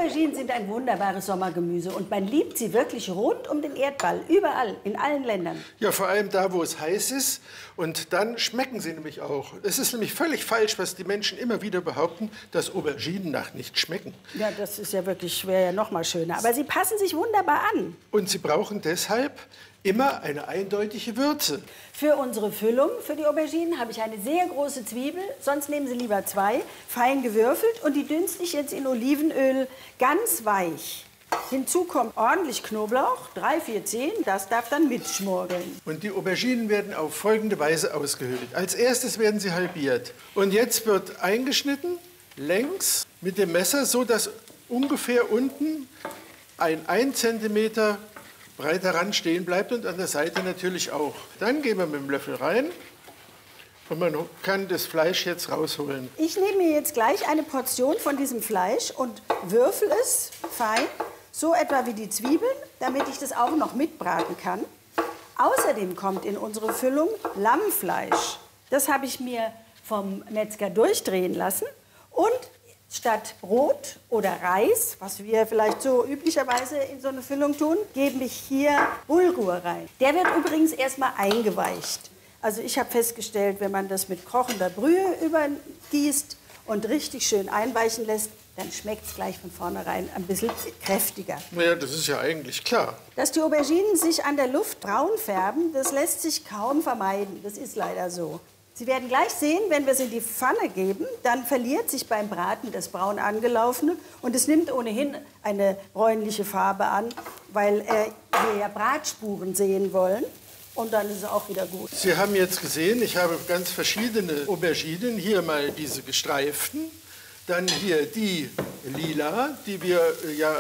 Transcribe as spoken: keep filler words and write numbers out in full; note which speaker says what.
Speaker 1: Auberginen sind ein wunderbares Sommergemüse und man liebt sie wirklich rund um den Erdball, überall, in allen Ländern.
Speaker 2: Ja, vor allem da, wo es heiß ist. Und dann schmecken sie nämlich auch. Es ist nämlich völlig falsch, was die Menschen immer wieder behaupten, dass Auberginen nach nichts schmecken.
Speaker 1: Ja, das ist ja wirklich, wäre ja noch mal schöner. Aber sie passen sich wunderbar an.
Speaker 2: Und sie brauchen deshalb immer eine eindeutige Würze.
Speaker 1: Für unsere Füllung, für die Auberginen, habe ich eine sehr große Zwiebel. Sonst nehmen Sie lieber zwei, fein gewürfelt. Und die dünste ich jetzt in Olivenöl ganz weich. Hinzu kommt ordentlich Knoblauch, drei, vier Zehen. Das darf dann mitschmorgeln.
Speaker 2: Und die Auberginen werden auf folgende Weise ausgehöhlt. Als erstes werden sie halbiert. Und jetzt wird eingeschnitten, längs mit dem Messer, so dass ungefähr unten ein ein Zentimeter breiter Rand stehen bleibt und an der Seite natürlich auch. Dann gehen wir mit dem Löffel rein und man kann das Fleisch jetzt rausholen.
Speaker 1: Ich nehme mir jetzt gleich eine Portion von diesem Fleisch und würfel es fein, so etwa wie die Zwiebeln, damit ich das auch noch mitbraten kann. Außerdem kommt in unsere Füllung Lammfleisch. Das habe ich mir vom Metzger durchdrehen lassen und statt Brot oder Reis, was wir vielleicht so üblicherweise in so eine Füllung tun, gebe ich hier Bulgur rein. Der wird übrigens erstmal eingeweicht. Also ich habe festgestellt, wenn man das mit kochender Brühe übergießt und richtig schön einweichen lässt, dann schmeckt es gleich von vornherein ein bisschen kräftiger.
Speaker 2: Naja, das ist ja eigentlich klar.
Speaker 1: Dass die Auberginen sich an der Luft braun färben, das lässt sich kaum vermeiden. Das ist leider so. Sie werden gleich sehen, wenn wir es in die Pfanne geben, dann verliert sich beim Braten das braun angelaufene und es nimmt ohnehin eine bräunliche Farbe an, weil äh, wir ja Bratspuren sehen wollen. Und dann ist es auch wieder gut.
Speaker 2: Sie haben jetzt gesehen, ich habe ganz verschiedene Auberginen. Hier mal diese gestreiften, dann hier die lila, die wir äh, ja